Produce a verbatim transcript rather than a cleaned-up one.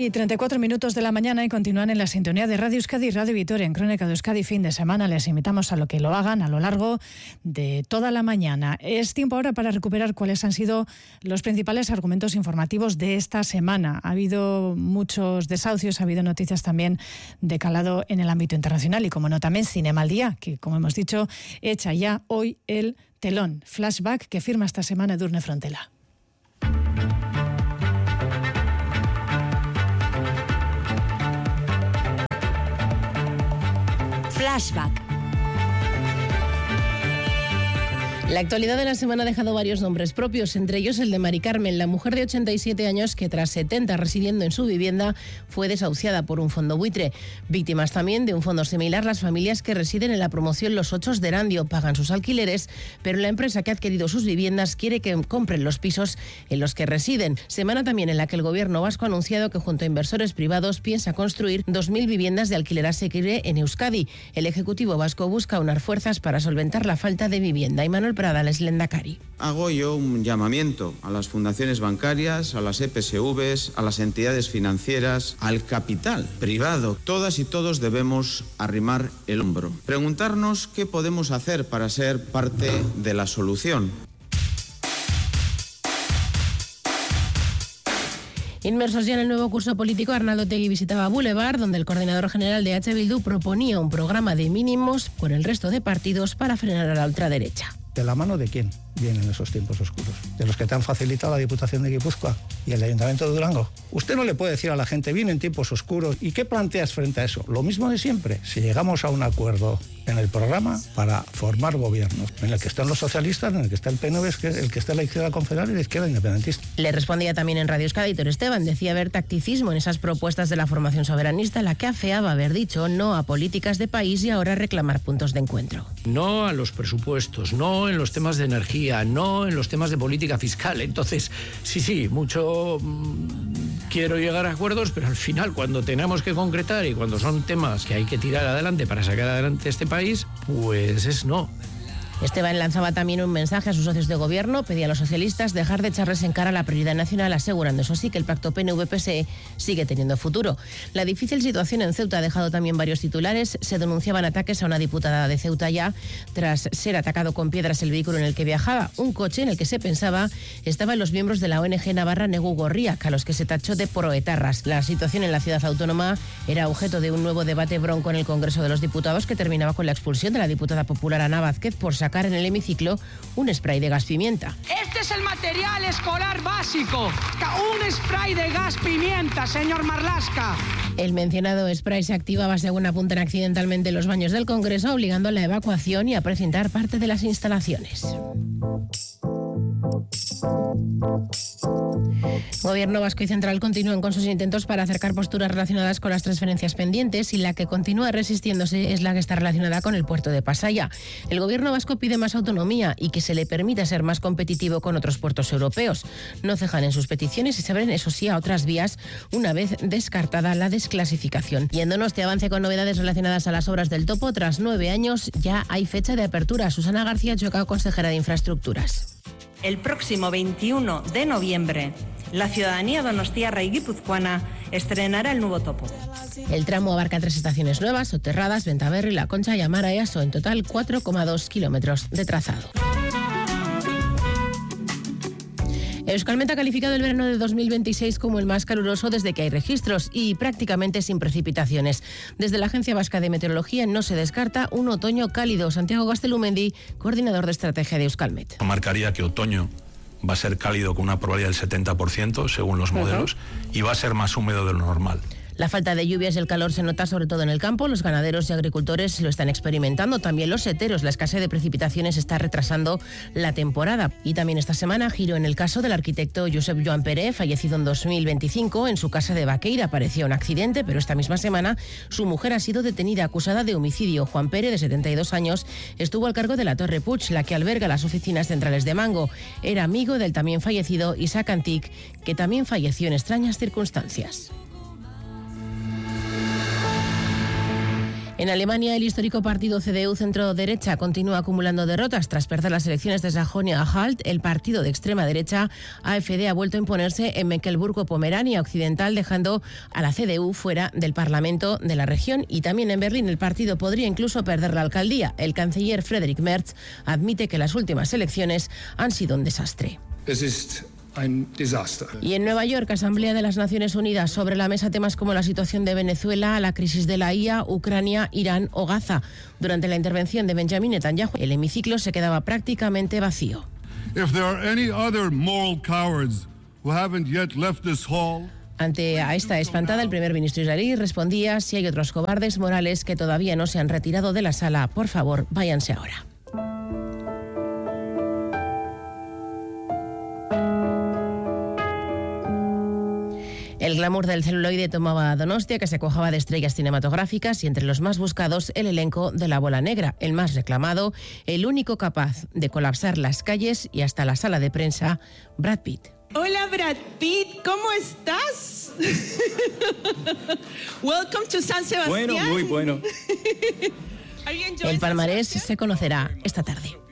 Y treinta y cuatro minutos de la mañana y continúan en la sintonía de Radio Euskadi y Radio Vitoria en Crónica de Euskadi fin de semana. Les invitamos a lo que lo hagan a lo largo de toda la mañana. Es tiempo ahora para recuperar cuáles han sido los principales argumentos informativos de esta semana. Ha habido muchos desahucios, ha habido noticias también de calado en el ámbito internacional y, como no, también Cinema al Día, que, como hemos dicho, echa ya hoy el telón. Flashback que firma esta semana Edurne Frontela. Flashback. La actualidad de la semana ha dejado varios nombres propios, entre ellos el de Mari Carmen, la mujer de ochenta y siete años que tras setenta residiendo en su vivienda fue desahuciada por un fondo buitre. Víctimas también de un fondo similar las familias que residen en la promoción Los Ochos de Erandio, pagan sus alquileres, pero la empresa que ha adquirido sus viviendas quiere que compren los pisos en los que residen. Semana también en la que el gobierno vasco ha anunciado que junto a inversores privados piensa construir dos mil viviendas de alquiler asequible en Euskadi. El Ejecutivo vasco busca unar fuerzas para solventar la falta de vivienda. Y Manuel Prada, les Lehendakari. Hago yo un llamamiento a las fundaciones bancarias, a las E P S Vs, a las entidades financieras, al capital privado. Todas y todos debemos arrimar el hombro. Preguntarnos qué podemos hacer para ser parte de la solución. Inmersos ya en el nuevo curso político, Arnaldo Otegi visitaba Boulevard, donde el coordinador general de H. Bildu proponía un programa de mínimos por el resto de partidos para frenar a la ultraderecha. ¿De la mano de quién vienen esos tiempos oscuros? ¿De los que te han facilitado la Diputación de Guipúzcoa y el Ayuntamiento de Durango? Usted no le puede decir a la gente, vienen tiempos oscuros, ¿y qué planteas frente a eso? Lo mismo de siempre. Si llegamos a un acuerdo en el programa para formar gobiernos, en el que están los socialistas, en el que está el P N V, el que está la izquierda confederal y la izquierda independentista. Le respondía también en Radio Euskadi Tor Esteban, decía haber tacticismo en esas propuestas de la formación soberanista, la que afeaba haber dicho no a políticas de país y ahora reclamar puntos de encuentro. No a los presupuestos, no en los temas de energía, no en los temas de política fiscal. Entonces, sí, sí, mucho mmm, quiero llegar a acuerdos, pero al final, cuando tenemos que concretar y cuando son temas que hay que tirar adelante para sacar adelante este país, pues es no. Esteban lanzaba también un mensaje a sus socios de gobierno, pedía a los socialistas dejar de echarles en cara la prioridad nacional, asegurando eso sí que el pacto P N V P S E sigue teniendo futuro. La difícil situación en Ceuta ha dejado también varios titulares. Se denunciaban ataques a una diputada de Ceuta ya, tras ser atacado con piedras el vehículo en el que viajaba. Un coche en el que se pensaba estaban los miembros de la O N G navarra Negu Gorriak, a los que se tachó de proetarras. La situación en la ciudad autónoma era objeto de un nuevo debate bronco en el Congreso de los Diputados, que terminaba con la expulsión de la diputada popular Ana Vázquez por sacar en el hemiciclo un spray de gas pimienta. Este es el material escolar básico, un spray de gas pimienta, señor Marlaska. El mencionado spray se activaba según apuntan accidentalmente los baños del Congreso, obligando a la evacuación y a precintar parte de las instalaciones. Gobierno vasco y central continúan con sus intentos para acercar posturas relacionadas con las transferencias pendientes, y la que continúa resistiéndose es la que está relacionada con el puerto de Pasaia. El gobierno vasco pide más autonomía y que se le permita ser más competitivo con otros puertos europeos. No cejan en sus peticiones y se abren, eso sí, a otras vías una vez descartada la desclasificación. Y en Donostia avance con novedades relacionadas a las obras del Topo. Tras nueve años ya hay fecha de apertura. Susana García Chocao, consejera de Infraestructuras. El próximo veintiuno de noviembre, la ciudadanía donostiarra y guipuzcoana estrenará el nuevo Topo. El tramo abarca tres estaciones nuevas: Soterradas, Bentaberri, La Concha y Amara Easo, en total cuatro coma dos kilómetros de trazado. Euskalmet ha calificado el verano de dos mil veintiséis como el más caluroso desde que hay registros y prácticamente sin precipitaciones. Desde la Agencia Vasca de Meteorología no se descarta un otoño cálido. Santiago Gastelumendi, coordinador de estrategia de Euskalmet. Marcaría que otoño va a ser cálido con una probabilidad del setenta por ciento según los modelos, uh-huh. y va a ser más húmedo de lo normal. La falta de lluvias y el calor se nota sobre todo en el campo. Los ganaderos y agricultores lo están experimentando. También los seteros. La escasez de precipitaciones está retrasando la temporada. Y también esta semana giro en el caso del arquitecto Josep Joan Pérez, fallecido en dos mil veinticinco. En su casa de Baqueira parecía un accidente, pero esta misma semana su mujer ha sido detenida acusada de homicidio. Juan Pérez, de setenta y dos años, estuvo al cargo de la Torre Puig, la que alberga las oficinas centrales de Mango. Era amigo del también fallecido Isaac Antic, que también falleció en extrañas circunstancias. En Alemania, el histórico partido C D U centro-derecha continúa acumulando derrotas. Tras perder las elecciones de Sajonia-Anhalt, el partido de extrema derecha A F D ha vuelto a imponerse en Mecklemburgo-Pomerania Occidental, dejando a la C D U fuera del Parlamento de la región. Y también en Berlín el partido podría incluso perder la alcaldía. El canciller Friedrich Merz admite que las últimas elecciones han sido un desastre. Y en Nueva York, Asamblea de las Naciones Unidas, sobre la mesa temas como la situación de Venezuela, la crisis de la I A, Ucrania, Irán o Gaza. Durante la intervención de Benjamin Netanyahu, el hemiciclo se quedaba prácticamente vacío. Ante a esta espantada, el primer ministro israelí respondía: si hay otros cobardes morales que todavía no se han retirado de la sala, por favor, váyanse ahora. El glamour del celuloide tomaba a Donostia, que se cuajaba de estrellas cinematográficas, y entre los más buscados el elenco de La Bola Negra, el más reclamado, el único capaz de colapsar las calles y hasta la sala de prensa, Brad Pitt. Hola Brad Pitt, ¿cómo estás? Welcome to San Sebastián. Bueno, muy bueno. El palmarés se conocerá esta tarde.